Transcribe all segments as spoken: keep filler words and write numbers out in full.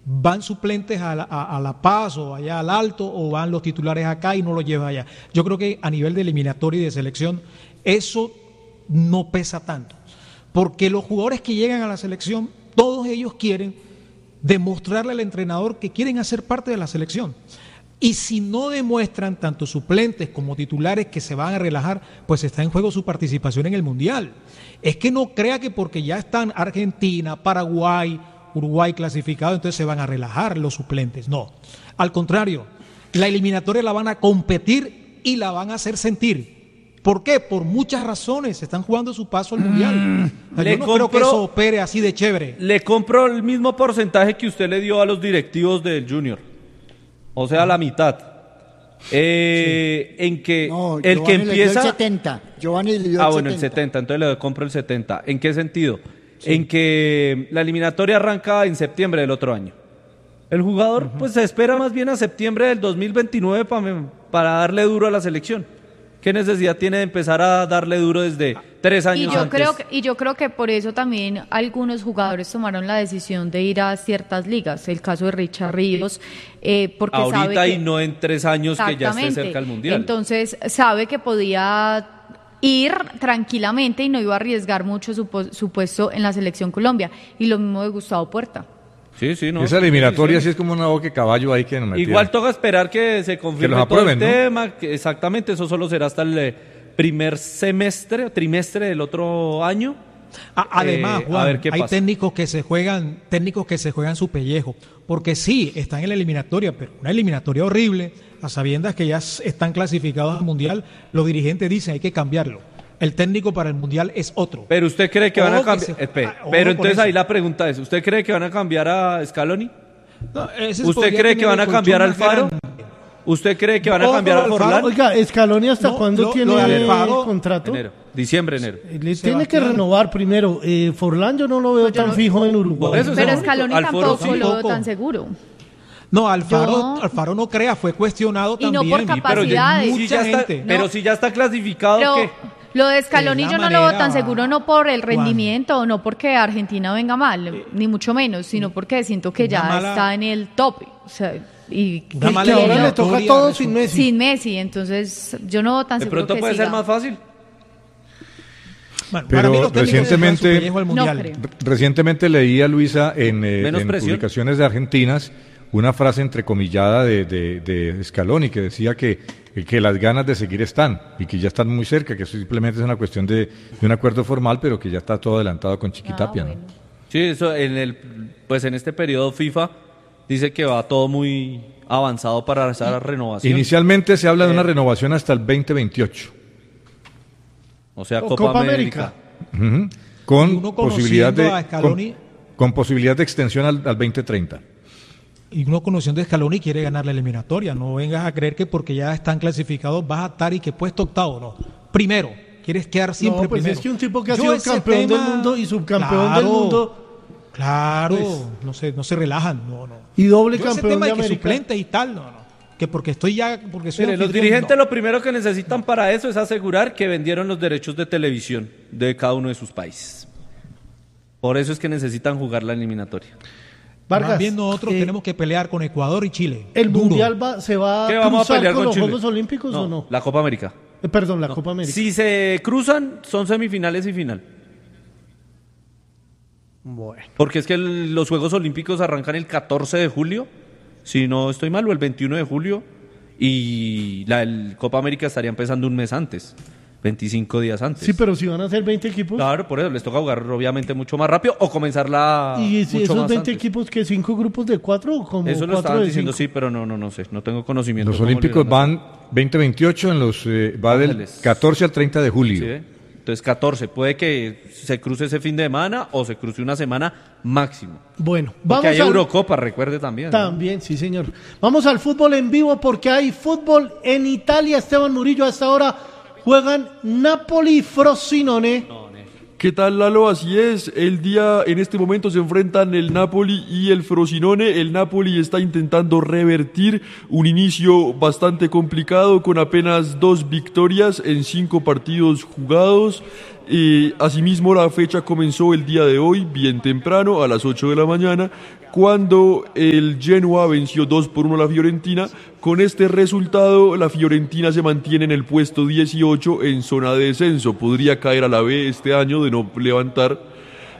van suplentes a La, a, a La Paz o allá al Alto, o van los titulares acá y no los llevan allá. Yo creo que a nivel de eliminatoria y de selección eso no pesa tanto, porque los jugadores que llegan a la selección, todos ellos quieren demostrarle al entrenador que quieren hacer parte de la selección. Y si no demuestran, tanto suplentes como titulares, que se van a relajar, pues está en juego su participación en el Mundial. Es que no crea que porque ya están Argentina, Paraguay, Uruguay clasificados, entonces se van a relajar los suplentes. No, al contrario, la eliminatoria la van a competir y la van a hacer sentir. ¿Por qué? Por muchas razones. Están jugando su paso al Mundial. Mm, o sea, yo no compro, creo que eso opere así de chévere. Le compro el mismo porcentaje que usted le dio a los directivos del Junior. O sea, la mitad. Eh, sí. En que no, el Giovanni que empieza... le dio el setenta. Giovanni le dio ah, el bueno, setenta. el setenta. Entonces le compro el setenta. ¿En qué sentido? Sí. En que la eliminatoria arranca en septiembre del otro año. El jugador uh-huh. pues se espera más bien a septiembre del dos mil veintinueve para, para darle duro a la selección. ¿Qué necesidad tiene de empezar a darle duro desde tres años y yo antes? Creo que, y yo creo que por eso también algunos jugadores tomaron la decisión de ir a ciertas ligas. El caso de Richard Ríos, eh, porque ahorita sabe que, y no en tres años que ya esté cerca del Mundial. Entonces sabe que podía ir tranquilamente y no iba a arriesgar mucho su, su puesto en la Selección Colombia. Y lo mismo de Gustavo Puerta. Sí, sí, no. Esa eliminatoria sí es como una boca de caballo ahí que no metieron. Igual toca esperar que se confirme que aprueben, todo el ¿no? tema. Que exactamente, eso solo será hasta el primer semestre, trimestre del otro año. Además, eh, Juan, a ver qué hay pasa. técnicos que se juegan, técnicos que se juegan su pellejo, porque sí, están en la eliminatoria, pero una eliminatoria horrible, a sabiendas que ya están clasificados al Mundial, los dirigentes dicen hay que cambiarlo. El técnico para el Mundial es otro. Pero usted cree que van a cambiar. Se... Espera, ah, pero entonces ahí la pregunta es: ¿usted cree que van a cambiar a Scaloni? No, ¿Usted cree que van a cambiar a Alfaro? ¿Usted cree que van a cambiar a Forlán? Oiga, ¿Scaloni hasta no, cuándo lo, tiene lo el contrato? Enero, diciembre, enero. Le tiene que renovar primero. Eh, Forlán yo no lo veo tan no, fijo en Uruguay. Eso pero Scaloni tampoco sí. lo veo tan seguro. No, Alfaro, yo... Alfaro no crea, fue cuestionado y también. Y no por capacidades. Pero, si ya está, no. pero si ya está clasificado, pero, ¿qué? Lo de Scaloni yo no lo veo tan seguro, no por el rendimiento, Juan. no porque Argentina venga mal, eh, ni mucho menos, sino porque siento que ya mala, está en el tope. O sea, y que ahora le toca todo sin Messi. Sin Messi, entonces yo no veo tan de seguro que De pronto puede siga. ser más fácil. Bueno, pero recientemente, no recientemente leía, Luisa, en, eh, en publicaciones de argentinas, una frase entrecomillada de, de, de Scaloni que decía que, que las ganas de seguir están y que ya están muy cerca, que eso simplemente es una cuestión de, de un acuerdo formal, pero que ya está todo adelantado con Chiquitapia, ah, bueno. ¿no? Sí, eso en el, pues en este periodo FIFA dice que va todo muy avanzado para esa renovación. Inicialmente se habla de una renovación hasta el veinte veintiocho. O sea, o Copa, Copa América. América. Uh-huh. Con posibilidad de Scaloni, con, con posibilidad de extensión al, al veinte treinta. Y uno conociendo de Scaloni quiere ganar la eliminatoria. No vengas a creer que porque ya están clasificados vas a estar y que puesto octavo. No. Primero, quieres quedar siempre no, pues primero. Es que un tipo que ha Yo sido campeón tema, del mundo y subcampeón claro, del mundo. Claro, pues, no se, no se relajan. No, no. Y doble Yo campeón ese tema de de que América. suplentes y tal, no, no. Que porque estoy ya. Porque soy Mire, los anfitrión, dirigentes no. lo primero que necesitan para eso es asegurar que vendieron los derechos de televisión de cada uno de sus países. Por eso es que necesitan jugar la eliminatoria. Vargas, Más bien nosotros eh, tenemos que pelear con Ecuador y Chile. ¿El Duro. Mundial va, se va a vamos cruzar a pelear con, con los Chile? Juegos Olímpicos no, o no? La Copa América. Eh, perdón, la no. Copa América. Si se cruzan, son semifinales y final. Bueno. Porque es que el, los Juegos Olímpicos arrancan el catorce de julio, si no estoy mal, o el veintiuno de julio, y la el Copa América estaría empezando un mes antes, veinticinco días antes. Sí, pero si van a ser veinte equipos. Claro, por eso les toca jugar obviamente mucho más rápido o comenzarla ¿Y si mucho esos más veinte antes. equipos que cinco grupos de cuatro o como Eso lo cuatro estaban de diciendo, cinco? sí, pero no, no, no sé, no tengo conocimiento. Los Olímpicos van veinte veintiocho, en los eh, va del catorce al treinta de julio. Sí, ¿eh? Entonces catorce, puede que se cruce ese fin de semana o se cruce una semana máximo. Bueno, porque vamos hay al... Eurocopa, recuerde también. También, ¿no? Sí, señor. Vamos al fútbol en vivo porque hay fútbol en Italia. Esteban Murillo, a esta hora juegan Napoli y Frosinone. No, no. ¿Qué tal, Lalo? Así es, el día en este momento se enfrentan el Napoli y el Frosinone. El Napoli está intentando revertir un inicio bastante complicado con apenas dos victorias en cinco partidos jugados. Eh, asimismo, la fecha comenzó el día de hoy, bien temprano, a las ocho de la mañana, cuando el Genoa venció dos por uno a la Fiorentina. Con este resultado, la Fiorentina se mantiene en el puesto dieciocho en zona de descenso. Podría caer a la B este año de no levantar.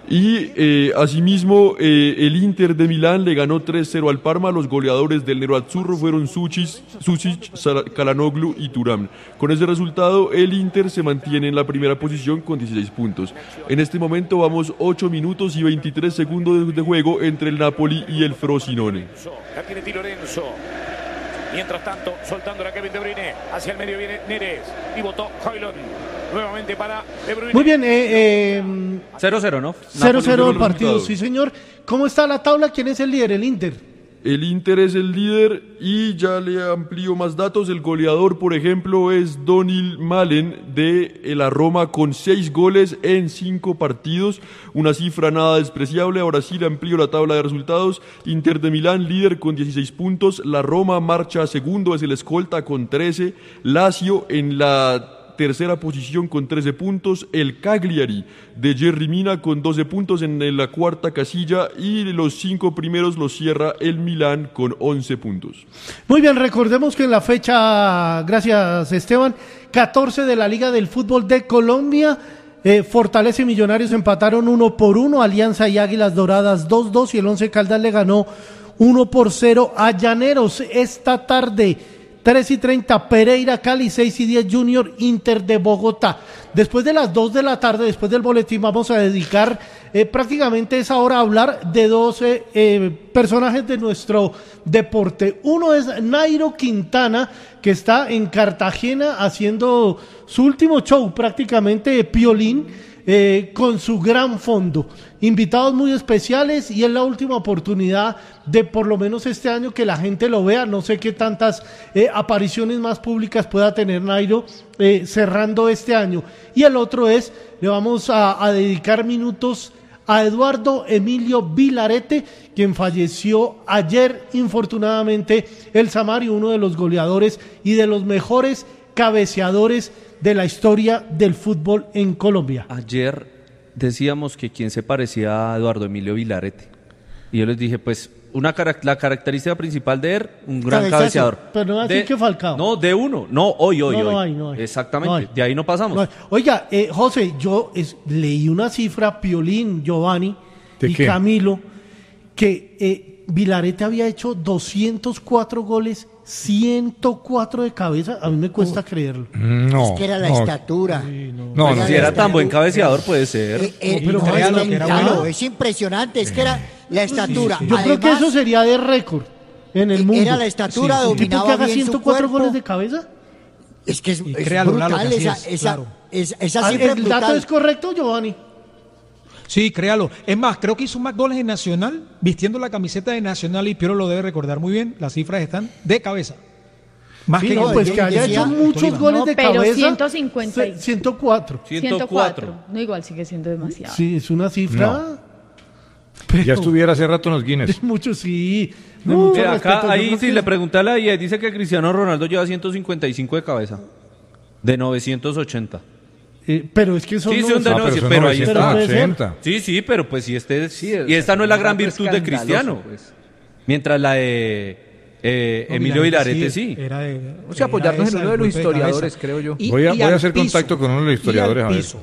Y eh, asimismo, eh, el Inter de Milán le ganó tres cero al Parma. Los goleadores del Nerazzurro fueron Sucic, Sucic, Calhanoglu y Thuram. Con ese resultado, el Inter se mantiene en la primera posición con dieciséis puntos. En este momento vamos ocho minutos y veintitrés segundos de, de juego entre el Napoli y el Frosinone. La tiene Di Lorenzo. Mientras tanto, soltando a Kevin De Bruyne. Hacia el medio viene Neres. Y votó Højlund. Nuevamente para De Bruyne. Muy bien. Eh, eh, cero cero, ¿no? cero cero el partido, sí señor. ¿Cómo está la tabla? ¿Quién es el líder? El Inter. El Inter es el líder y ya le amplío más datos. El goleador, por ejemplo, es Donil Malen de la Roma con seis goles en cinco partidos. Una cifra nada despreciable. Ahora sí le amplío la tabla de resultados. Inter de Milán, líder con dieciséis puntos. La Roma marcha a segundo, es el escolta con trece. Lazio en la tercera posición con trece puntos, el Cagliari de Jerry Mina con doce puntos en la cuarta casilla y los cinco primeros los cierra el Milán con once puntos. Muy bien, recordemos que en la fecha, gracias Esteban, catorce de la Liga del Fútbol de Colombia, eh, Fortaleza y Millonarios empataron uno por uno, Alianza y Águilas Doradas dos dos y el Once Caldas le ganó uno por cero a Llaneros. Esta tarde tres y treinta, Pereira, Cali, seis y diez, Junior, Inter de Bogotá. Después de las dos de la tarde, después del boletín, vamos a dedicar eh, prácticamente esa hora a hablar de dos eh, eh, personajes de nuestro deporte. Uno es Nairo Quintana, que está en Cartagena haciendo su último show, prácticamente Piolín, eh, con su gran fondo. Invitados muy especiales y es la última oportunidad de por lo menos este año que la gente lo vea. No sé qué tantas eh, apariciones más públicas pueda tener Nairo eh, cerrando este año. Y el otro es, le vamos a, a dedicar minutos a Eduardo Emilio Vilarete, quien falleció ayer, infortunadamente, el Samario, uno de los goleadores y de los mejores cabeceadores de la historia del fútbol en Colombia. Ayer decíamos que quién se parecía a Eduardo Emilio Vilarete. Y yo les dije, pues, una carac- la característica principal de él, un gran Cabezazo, cabeceador. Pero no así de, que Falcao. No, de uno. No, hoy, hoy, No, hoy. no hay, no hay. Exactamente. No hay. De ahí no pasamos. No hay. Oiga, eh, José, yo es, leí una cifra, Piolín, Giovanni y qué? Camilo, que eh, Vilarete había hecho doscientos cuatro goles, ciento cuatro de cabeza. A mí me cuesta uh, creerlo. No. Es que era la no, estatura. Sí, no. No, Pues no, si no, era no. tan buen cabeceador, puede ser. Eh, eh, No, pero no, créalo es, que era claro, bueno. es impresionante, es que era la estatura. Yo creo que Además, eso sería de récord en el era mundo. la estatura, Un tipo dominaba que haga bien su ciento cuatro cuerpo. goles de cabeza. Es que es, Y es créalo, Lalo, brutal que así esa, es, esa, claro. esa, esa Ah, cifra ¿El dato brutal. es correcto, Giovanni? Sí, créalo. Es más, creo que hizo más goles en Nacional, vistiendo la camiseta de Nacional, y Piero lo debe recordar muy bien, las cifras están de cabeza. Más Sí, que no, en- pues yo que haya decía- hecho muchos Tolima. goles No, de pero cabeza. ciento cincuenta y- se- ciento cuatro. ciento cuatro. No, igual sigue siendo demasiado. Sí, es una cifra. No. Pero Ya estuviera hace rato en los Guinness. de mucho, sí. De Uh, mucho eh, respeto. acá, Yo ahí creo sí que- le pregunté a la I E, dice que Cristiano Ronaldo lleva ciento cincuenta y cinco de cabeza. De novecientos ochenta. eh, pero es que son Sí, los- sí, un de Ah, novecientos, son pero ahí Pero está. puede ser. ochenta. Sí, sí, pero pues si este es, Sí, y o sea, esta no es la un gran dato virtud de escandaloso, Cristiano. pues. Mientras la de eh, No, Emilio Vilarete sí. Era de- O sea, apoyarnos era en esa, uno de el los golpe de historiadores, cabeza. creo yo. Y- Voy a- y voy a al hacer contacto con uno de los historiadores, y al a ver. piso.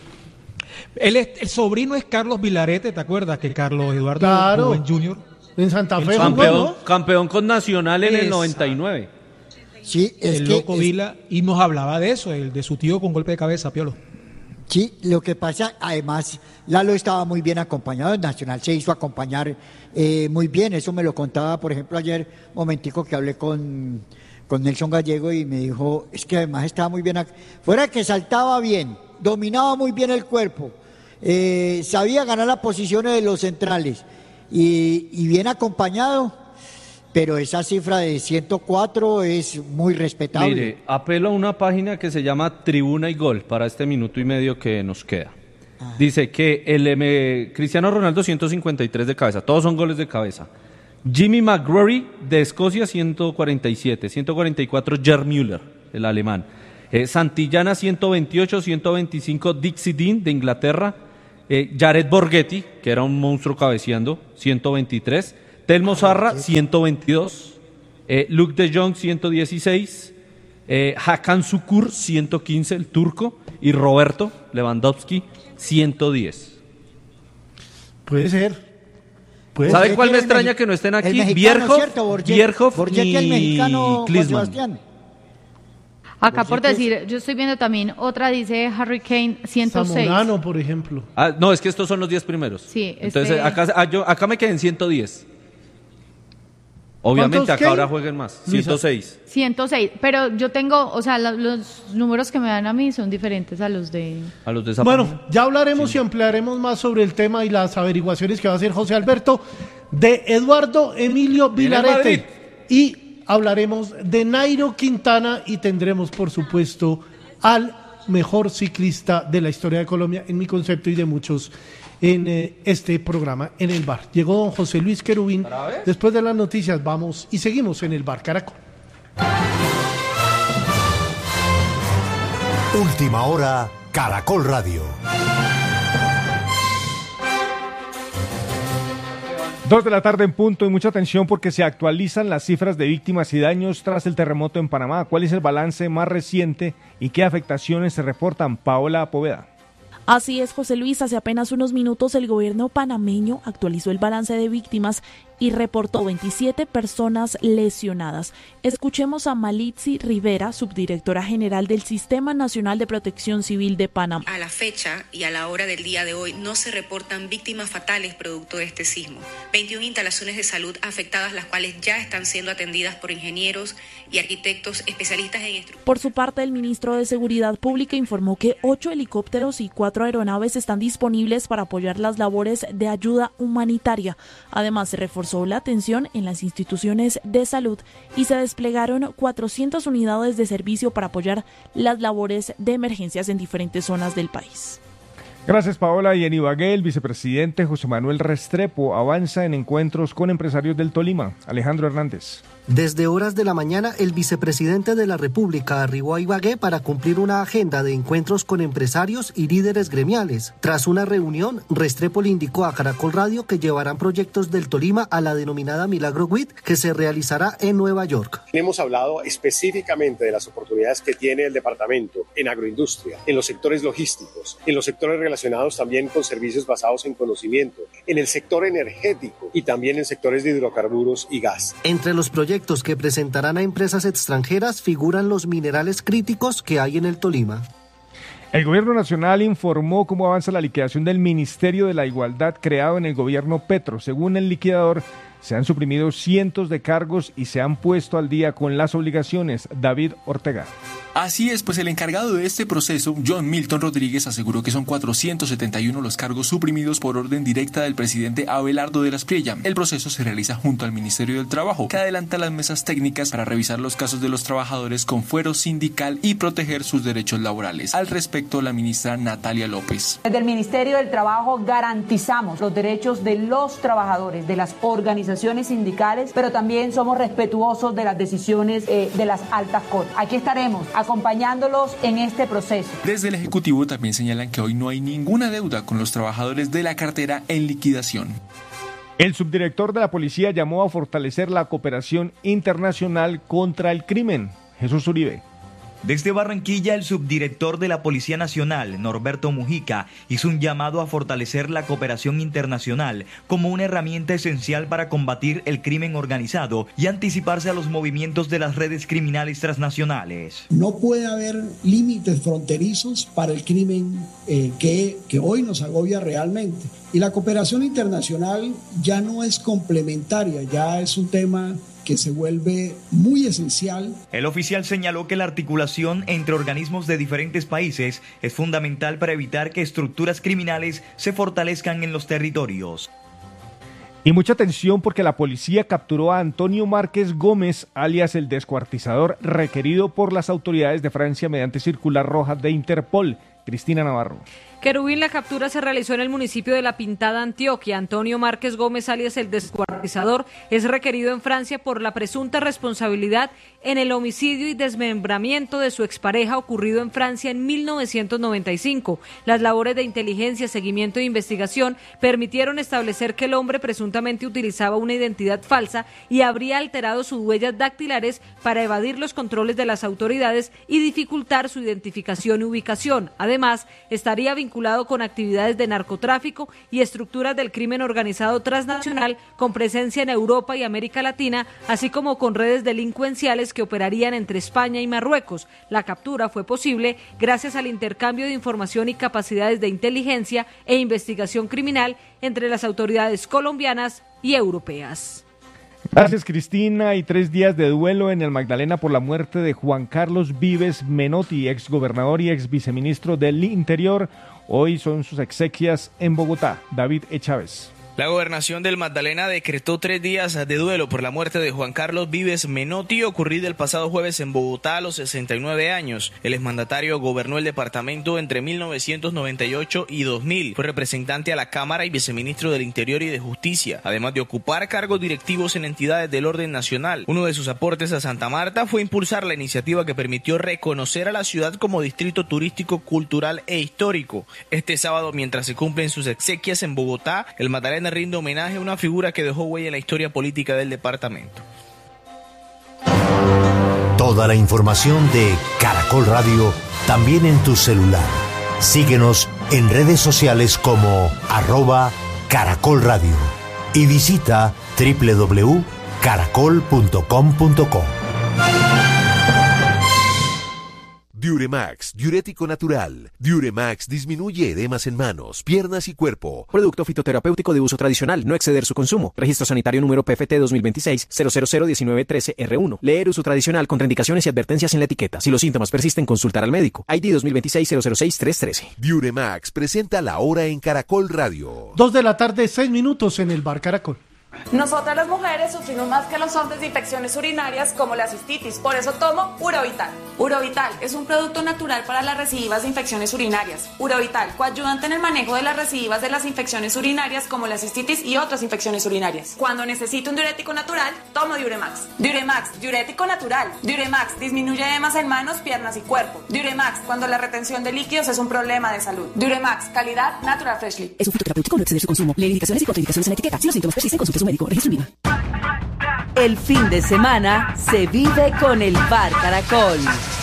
Él es- el sobrino es Carlos Vilarete, ¿te acuerdas? Que Carlos Eduardo Claro. jugó en Junior. En Santa Fe jugó, Campeón, ¿no? campeón con Nacional en el Esa. noventa y nueve. Sí, es el que loco es- Vila, y nos hablaba de eso, el de su tío con golpe de cabeza, Piolo. sí, lo que pasa, además, Lalo estaba muy bien acompañado, el Nacional se hizo acompañar eh, muy bien, eso me lo contaba, por ejemplo, ayer, momentico que hablé con, con Nelson Gallego y me dijo, es que además estaba muy bien, ac- fuera que saltaba bien, dominaba muy bien el cuerpo, eh, sabía ganar las posiciones de los centrales y, y bien acompañado, pero esa cifra de ciento cuatro es muy respetable. Mire, apelo a una página que se llama Tribuna y Gol para este minuto y medio que nos queda. Dice que el M, Cristiano Ronaldo ciento cincuenta y tres de cabeza, todos son goles de cabeza. Jimmy McGrory de Escocia ciento cuarenta y siete, ciento cuarenta y cuatro Gerd Müller, el alemán. Eh, Santillana ciento veintiocho, ciento veinticinco Dixie Dean de Inglaterra. Eh, Jared Borghetti, que era un monstruo cabeceando, ciento veintitrés. Telmo Zarra, ciento veintidós. Eh, Luke de Jong, ciento dieciséis. Eh, Hakan Şükür, ciento quince, el turco. Y Roberto Lewandowski, ciento diez. Puede ser. Puede ¿Sabe ser. cuál me extraña que no estén aquí? Bierhoff, Bierhoff y Klinsmann. Acá por decir, yo estoy viendo también otra, dice Harry Kane, ciento seis. Zamorano, por ejemplo. Ah, no, es que estos son los diez primeros. Sí. Entonces, este... acá, ah, yo, acá me quedé en ciento diez. Obviamente acá ahora jueguen más. ciento seis. ciento seis, pero yo tengo, o sea, la, los números que me dan a mí son diferentes a los de... A los de esa Bueno, página. ya hablaremos sí. y ampliaremos más sobre el tema y las averiguaciones que va a hacer José Alberto de Eduardo Emilio Vilarete. Y hablaremos de Nairo Quintana y tendremos, por supuesto, al mejor ciclista de la historia de Colombia, en mi concepto y de muchos en eh, este programa, en el bar. Llegó don José Luis Querubín. Después de las noticias vamos y seguimos en el bar Caracol. Última hora, Caracol Radio. Dos de la tarde en punto y mucha atención porque se actualizan las cifras de víctimas y daños tras el terremoto en Panamá. ¿Cuál es el balance más reciente y qué afectaciones se reportan? Paola Poveda. Así es, José Luis. Hace apenas unos minutos el gobierno panameño actualizó el balance de víctimas y reportó veintisiete personas lesionadas. Escuchemos a Malitzi Rivera, subdirectora general del Sistema Nacional de Protección Civil de Panamá. A la fecha y a la hora del día de hoy no se reportan víctimas fatales producto de este sismo. veintiuna instalaciones de salud afectadas, las cuales ya están siendo atendidas por ingenieros y arquitectos especialistas en estructuras. Por su parte, el ministro de Seguridad Pública informó que ocho helicópteros y cuatro aeronaves están disponibles para apoyar las labores de ayuda humanitaria. Además, se reforzó la atención en las instituciones de salud y se desplegaron cuatrocientas unidades de servicio para apoyar las labores de emergencias en diferentes zonas del país. Gracias, Paola. Y en Ibagué, el vicepresidente José Manuel Restrepo avanza en encuentros con empresarios del Tolima. Alejandro Hernández. Desde horas de la mañana, el vicepresidente de la República arribó a Ibagué para cumplir una agenda de encuentros con empresarios y líderes gremiales. Tras una reunión, Restrepo le indicó a Caracol Radio que llevarán proyectos del Tolima a la denominada Milagro WIT, que se realizará en Nueva York. Hemos hablado específicamente de las oportunidades que tiene el departamento en agroindustria, en los sectores logísticos, en los sectores relacionados también con servicios basados en conocimiento, en el sector energético y también en sectores de hidrocarburos y gas. Entre los proyectos que presentarán a empresas extranjeras figuran los minerales críticos que hay en el Tolima. El gobierno nacional informó cómo avanza la liquidación del Ministerio de la Igualdad creado en el gobierno Petro. Según el liquidador, se han suprimido cientos de cargos y se han puesto al día con las obligaciones. David Ortega. Así es, pues el encargado de este proceso, John Milton Rodríguez, aseguró que son cuatrocientos setenta y uno los cargos suprimidos por orden directa del presidente Abelardo de la Espriella. El proceso se realiza junto al Ministerio del Trabajo, que adelanta las mesas técnicas para revisar los casos de los trabajadores con fuero sindical y proteger sus derechos laborales. Al respecto, la ministra Natalia López. Desde el Ministerio del Trabajo garantizamos los derechos de los trabajadores, de las organizaciones sindicales, pero también somos respetuosos de las decisiones eh, de las altas cortes. Aquí estaremos acompañándolos en este proceso. Desde el Ejecutivo también señalan que hoy no hay ninguna deuda con los trabajadores de la cartera en liquidación. El subdirector de la policía llamó a fortalecer la cooperación internacional contra el crimen. Jesús Uribe. Desde Barranquilla, el subdirector de la Policía Nacional, Norberto Mujica, hizo un llamado a fortalecer la cooperación internacional como una herramienta esencial para combatir el crimen organizado y anticiparse a los movimientos de las redes criminales transnacionales. No puede haber límites fronterizos para el crimen eh, que, que hoy nos agobia realmente. Y la cooperación internacional ya no es complementaria, ya es un tema que se vuelve muy esencial. El oficial señaló que la articulación entre organismos de diferentes países es fundamental para evitar que estructuras criminales se fortalezcan en los territorios. Y mucha atención porque la policía capturó a Antonio Márquez Gómez, alias el descuartizador, requerido por las autoridades de Francia mediante circular roja de Interpol. Cristina Navarro. Querubín, la captura se realizó en el municipio de La Pintada, Antioquia. Antonio Márquez Gómez, alias el descuartizador, es requerido en Francia por la presunta responsabilidad en el homicidio y desmembramiento de su expareja ocurrido en Francia en mil novecientos noventa y cinco. Las labores de inteligencia, seguimiento e investigación permitieron establecer que el hombre presuntamente utilizaba una identidad falsa y habría alterado sus huellas dactilares para evadir los controles de las autoridades y dificultar su identificación y ubicación. Además, estaría vinculado vinculado con actividades de narcotráfico y estructuras del crimen organizado transnacional con presencia en Europa y América Latina, así como con redes delincuenciales que operarían entre España y Marruecos. La captura fue posible gracias al intercambio de información y capacidades de inteligencia e investigación criminal entre las autoridades colombianas y europeas. Gracias, Cristina. Y tres días de duelo en el Magdalena por la muerte de Juan Carlos Vives Menotti, ex gobernador y ex viceministro del Interior. Hoy son sus exequias en Bogotá. David E. Chávez. La gobernación del Magdalena decretó tres días de duelo por la muerte de Juan Carlos Vives Menotti, ocurrida el pasado jueves en Bogotá a los sesenta y nueve años. El exmandatario gobernó el departamento entre mil novecientos noventa y ocho y dos mil. Fue representante a la Cámara y viceministro del Interior y de Justicia, además de ocupar cargos directivos en entidades del orden nacional. Uno de sus aportes a Santa Marta fue impulsar la iniciativa que permitió reconocer a la ciudad como distrito turístico, cultural e histórico. Este sábado, mientras se cumplen sus exequias en Bogotá, el Magdalena rinde homenaje a una figura que dejó huella en la historia política del departamento. Toda la información de Caracol Radio también en tu celular. Síguenos en redes sociales como arroba Caracol Radio y visita doble u doble u doble u punto caracol punto com punto co. Diuremax, diurético natural. Diuremax disminuye edemas en manos, piernas y cuerpo. Producto fitoterapéutico de uso tradicional, no exceder su consumo. Registro sanitario número P F T dos mil veintiséis cero cero cero diecinueve trece R uno. Leer uso tradicional, contraindicaciones y advertencias en la etiqueta. Si los síntomas persisten, consultar al médico. I D dos mil veintiséis cero cero seis tres trece. Diuremax presenta la hora en Caracol Radio. Dos de la tarde, seis minutos en el Bar Caracol. Nosotras las mujeres sufrimos más que los hombres de infecciones urinarias como la cistitis, por eso tomo Urovital. Urovital es un producto natural para las recidivas de infecciones urinarias. Urovital, coayudante en el manejo de las recidivas de las infecciones urinarias como la cistitis y otras infecciones urinarias. Cuando necesito un diurético natural, tomo Diuremax. Diuremax, diurético natural. Diuremax disminuye edemas en manos, piernas y cuerpo. Diuremax, cuando la retención de líquidos es un problema de salud. Diuremax, calidad Natural Freshly. Es un fitoterapéutico, no exceder su consumo. Lee indicaciones y contraindicaciones en la etiqueta. Si los síntomas persisten, consulte a su médico. Registro INVIMA. El fin de semana se vive con el Bar Caracol.